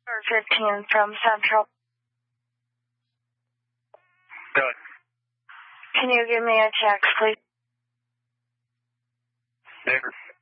Or 15 from Central. Good. Can you give me a text, please? There.